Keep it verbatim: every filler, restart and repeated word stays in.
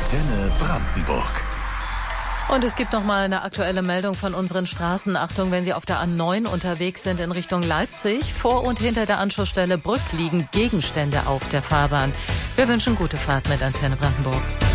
Antenne Brandenburg. Und es gibt noch mal eine aktuelle Meldung von unseren Straßen. Achtung, wenn Sie auf der A neun unterwegs sind in Richtung Leipzig, vor und hinter der Anschlussstelle Brück liegen Gegenstände auf der Fahrbahn. Wir wünschen gute Fahrt mit Antenne Brandenburg.